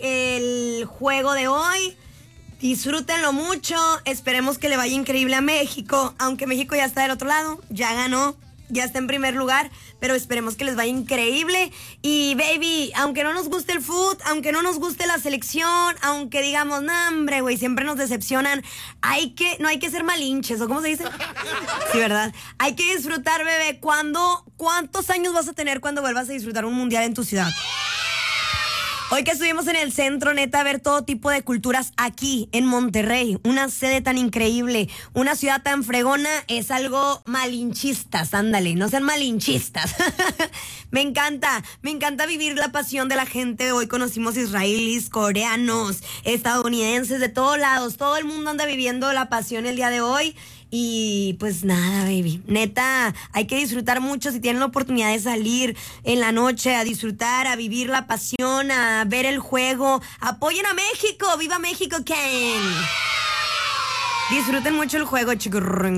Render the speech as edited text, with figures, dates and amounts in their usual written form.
el juego de hoy. Disfrútenlo mucho. Esperemos que le vaya increíble a México. Aunque México ya está del otro lado, ya ganó, ya está en primer lugar. Pero esperemos que les vaya increíble. Y baby, aunque no nos guste el fútbol, aunque no nos guste la selección, aunque digamos, no hombre, güey, siempre nos decepcionan, no hay que ser malinches, ¿o cómo se dice? Sí, ¿verdad? Hay que disfrutar, bebé. ¿Cuántos años vas a tener cuando vuelvas a disfrutar un mundial en tu ciudad? Hoy que estuvimos en el centro, neta, a ver todo tipo de culturas aquí en Monterrey, una sede tan increíble, una ciudad tan fregona, es algo malinchistas, ándale, no sean malinchistas. Me encanta vivir la pasión de la gente. Hoy conocimos israelíes, coreanos, estadounidenses, de todos lados, todo el mundo anda viviendo la pasión el día de hoy. Y pues nada, baby, neta, hay que disfrutar mucho si tienen la oportunidad de salir en la noche a disfrutar, a vivir la pasión, a ver el juego. Apoyen a México, ¡viva México, Ken! Disfruten mucho el juego, chicos.